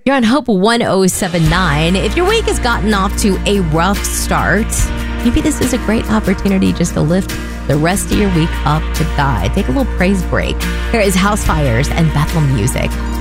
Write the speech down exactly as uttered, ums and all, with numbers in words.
You're on Hope one oh seven point nine. If your week has gotten off to a rough start, maybe this is a great opportunity just to lift the rest of your week up to God. Take a little praise break. Here is House Fires and Bethel Music.